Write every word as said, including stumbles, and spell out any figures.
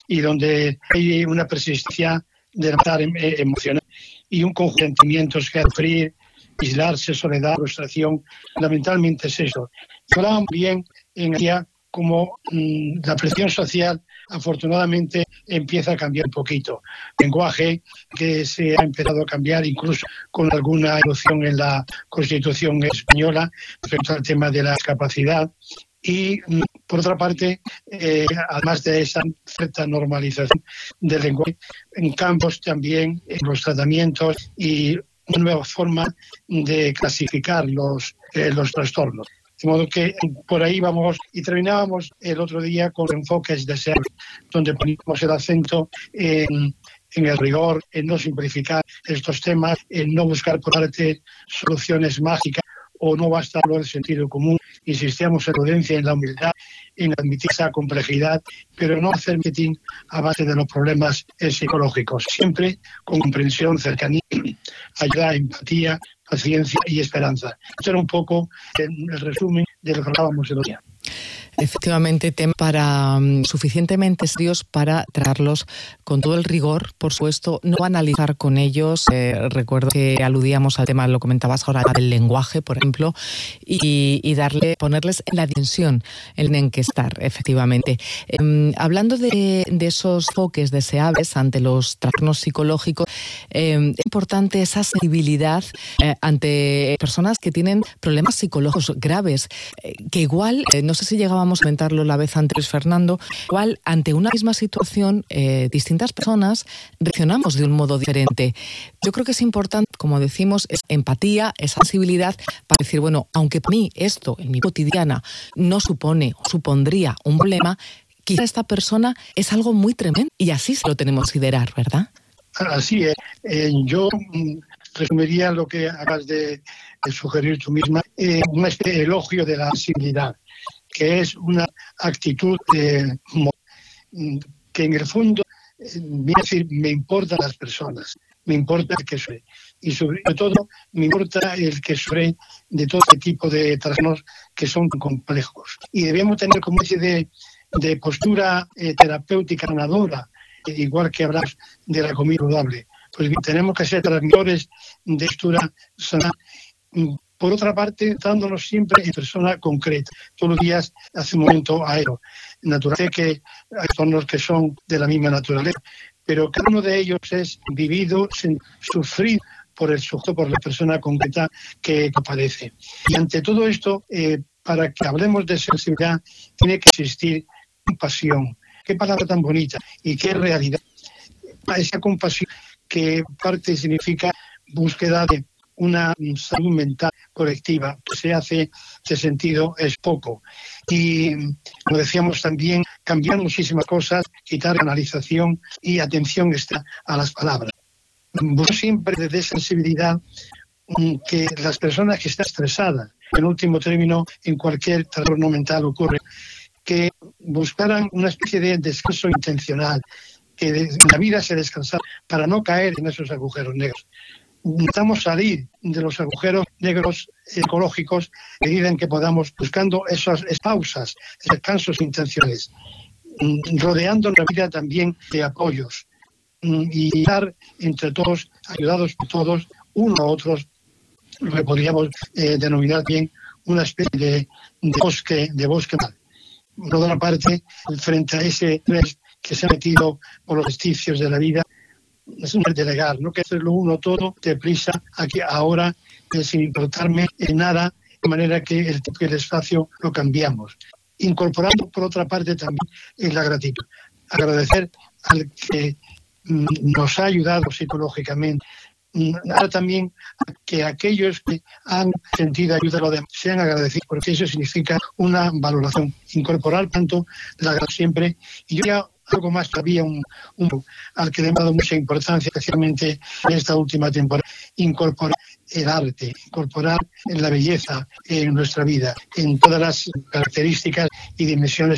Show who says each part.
Speaker 1: y donde hay una persistencia de la emocional y un conjunto de sentimientos que sufrir, aislarse, soledad, frustración, fundamentalmente es eso. Hablábamos bien en el día como mmm, la presión social afortunadamente empieza a cambiar un poquito. Lenguaje que se ha empezado a cambiar incluso con alguna evolución en la Constitución española respecto al tema de la discapacidad. Y, por otra parte, eh, además de esa cierta normalización del lenguaje, en campos también, en los tratamientos y una nueva forma de clasificar los, eh, los trastornos. De modo que por ahí vamos, y terminábamos el otro día con enfoques de ser, donde poníamos el acento en, en el rigor, en no simplificar estos temas, en no buscar por parte soluciones mágicas, o no basta hablar del sentido común. Insistíamos en la prudencia, en la humildad, en admitir esa complejidad, pero no hacer marketing a base de los problemas eh, psicológicos. Siempre con comprensión, cercanía, ayuda, empatía, paciencia y esperanza. Esto era un poco el, el resumen de lo que hablábamos el otro día.
Speaker 2: Efectivamente, temas para um, suficientemente serios para tratarlos con todo el rigor, por supuesto, no analizar con ellos. Eh, recuerdo que aludíamos al tema, lo comentabas ahora, del lenguaje, por ejemplo, y, y darle, ponerles en la dimensión en que estar, efectivamente. Eh, hablando de, de esos enfoques deseables ante los trastornos psicológicos, eh, es importante esa sensibilidad eh, ante personas que tienen problemas psicológicos graves, eh, que igual, eh, no sé si llegábamos a comentarlo la vez antes, Fernando, igual ante una misma situación, eh, distintas personas reaccionamos de un modo diferente. Yo creo que es importante, como decimos, es empatía, es sensibilidad para decir, bueno, aunque para mí esto en mi cotidiana no supone o supondría un problema, quizá esta persona es algo muy tremendo y así se lo tenemos que considerar, ¿verdad?
Speaker 1: Así es. Eh, yo mm, resumiría lo que acabas de, de sugerir tú misma, eh, un elogio de la sensibilidad, que es una actitud eh, que en el fondo eh, viene a decir, me importan las personas, me importa el que sufre, y sobre todo me importa el que sufre de todo este tipo de trastornos que son complejos. Y debemos tener como una especie de, de postura eh, terapéutica sanadora, eh, igual que hablamos de la comida saludable. Pues bien, tenemos que ser transmisores de postura sana. Por otra parte, dándonos siempre en persona concreta. Todos los días hace un momento a ello. Naturalmente que hay trastornos que son de la misma naturaleza, pero cada uno de ellos es vivido, sufrido por el sujeto, por la persona concreta que padece. Y ante todo esto, eh, para que hablemos de sensibilidad, tiene que existir compasión. Qué palabra tan bonita y qué realidad. Esa compasión que parte significa búsqueda de una salud mental colectiva, que se hace ese sentido es poco. Y, como decíamos también, cambiar muchísimas cosas, quitar analización y atención está a las palabras. Busco siempre desde sensibilidad que las personas que están estresadas, en último término, en cualquier trastorno mental ocurre, que buscaran una especie de descanso intencional, que en la vida se descansara para no caer en esos agujeros negros. Necesitamos salir de los agujeros negros ecológicos a medida en que podamos, buscando esas pausas, descansos intencionales, rodeando la vida también de apoyos y dar entre todos, ayudados por todos, unos a otros, lo que podríamos eh, denominar bien una especie de, de bosque de bosque mal. Por otra parte, frente a ese estrés que se ha metido por los vestigios de la vida, es un delegar, no que hacerlo uno todo deprisa, aquí ahora, eh, sin importarme en nada, de manera que el, el espacio lo cambiamos. Incorporando, por otra parte, también en la gratitud. Agradecer al que mm, nos ha ayudado psicológicamente. Ahora también que aquellos que han sentido ayuda a los demás sean agradecidos, porque eso significa una valoración. Incorporar tanto la gratitud siempre. Y yo ya algo más todavía un, un, al que le he dado mucha importancia, especialmente en esta última temporada, incorporar el arte, incorporar la belleza en nuestra vida, en todas las características y dimensiones